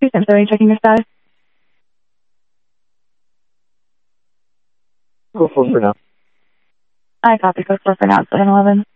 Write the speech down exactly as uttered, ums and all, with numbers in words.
I'm sorry, checking your status. Go for for now. I copy. Go for for now. seven eleven.